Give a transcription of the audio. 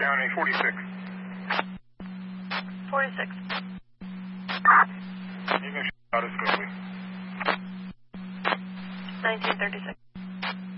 down a 46. 46. You can shoot out a Scobie. 1936.